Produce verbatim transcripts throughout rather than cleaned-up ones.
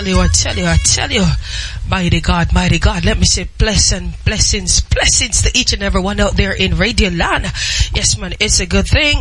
tell you, I tell you, I tell you. Mighty God, mighty God. Let me say blessing, blessings, blessings to each and every one out there in Radio Land. Yes, man, it's a good thing.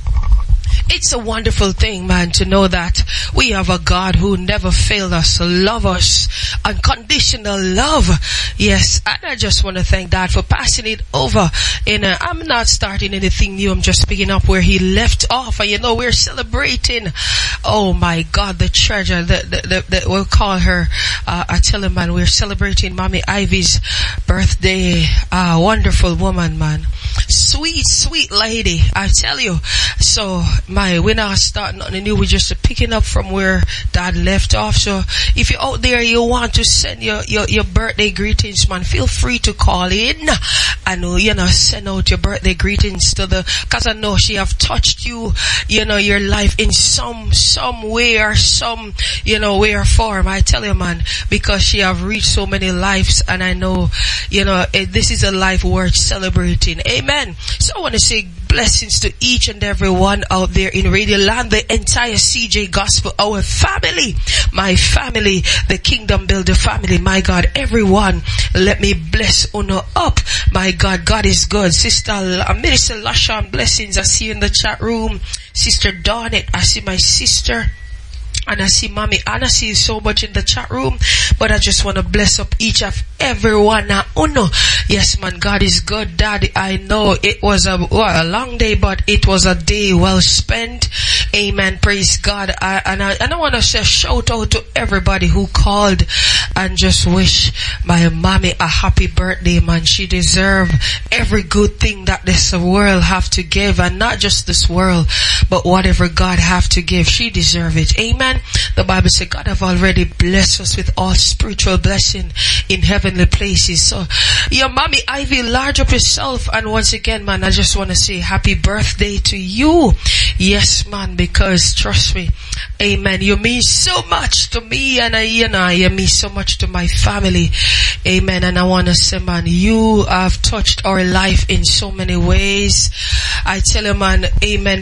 It's a wonderful thing, man, to know that we have a God who never failed us to love us. Unconditional love. Yes, and I just want to thank God for passing it over. And uh, I'm not starting anything new. I'm just picking up where he left off. And you know, we're celebrating, oh my God, the treasure that, that, that, that we'll call her. Uh, I tell him, man, we're celebrating Mommy Ivy's birthday. Ah, wonderful woman, man. Sweet, sweet lady, I tell you. So, my, we're not starting nothing new. We're just picking up from where Dad left off. So, if you're out there, you want to send your, your, your birthday greetings, man, feel free to call in. And, you know, send out your birthday greetings to the, cause I know she have touched you, you know, your life in some, some way or some, you know, way or form. I tell you, man, because she have reached so many lives, and I know, you know, it, this is a life worth celebrating. Amen. So I want to say blessings to each and every one out there in Radio Land, the entire C J Gospel, our family, my family, the Kingdom Builder family, my God, everyone, let me bless Uno up. My God, God is good. Sister uh, Minister Lashan, blessings. I see you in the chat room. Sister Donnet, I see my sister. And I see Mommy Anna, see you so much in the chat room. But I just want to bless up each of everyone. Now, uno. Yes, man, God is good, Daddy. I know it was a, well, a long day, but it was a day well spent. Amen. Praise God. I, and I, and I want to say shout out to everybody who called and just wish my mommy a happy birthday, man. She deserves every good thing that this world have to give. And not just this world, but whatever God have to give. She deserves it. Amen. The Bible says God have already blessed us with all spiritual blessing in heavenly places. So your mommy Ivy, large up yourself. And once again, man, I just want to say happy birthday to you. Yes, man, because trust me, amen, you mean so much to me, and I, you know, you mean so much to my family. Amen. And I want to say, man, you have touched our life in so many ways. I tell you, man, amen.